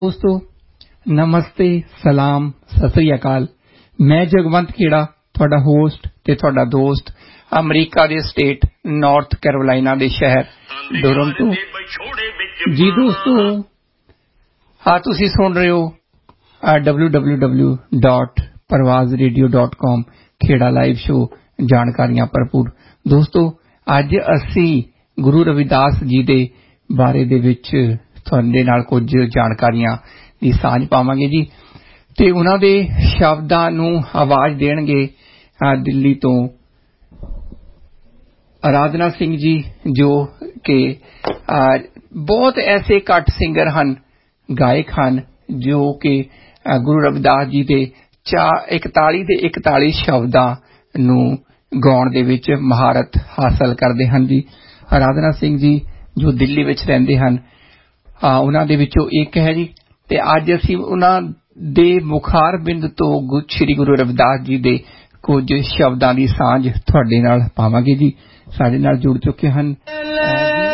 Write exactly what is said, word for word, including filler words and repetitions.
दोस्तों नमस्ते सलाम सत श्री अकाल। मैं जगवंत खेड़ा तुहाडा होस्ट ते तुहाडा दोस्त अमरीका दे स्टेट नॉर्थ कैरोलाइना दे शहर टोरंटो। जी दोस्तों हाँ तुसी सुन रहे हो W W W dot परवाज radio dot com Kheda live show जानकारियां भरपूर। दोस्तों अज असी गुरु रविदास जी दे बारे दे विच तुहाडे नाल कुछ जानकारियां दी सांझ पावांगे जी ते उन्हां दे शब्दां नूं आवाज देणगे दिल्ली तो आराधना सिंह जी जो कि बहुत ऐसे घट सिंगर हन गायक हन जो कि गुरु रविदास जी दे चा इकताली दे इकताली शब्दां नूं गाउण दे विच महारत हासिल करदे हन जी। आराधना सिंह जी जो दिल्ली विच रहिंदे हन उन्हां दे विचों एक है जी ते अज असीं उन्हां दे मुखार बिंद तो श्री गुरु रविदास जी दे कुछ शब्दां दी सांझ तुहाडे नाल पावांगे जी। साडे नाल जुड़ चुके हन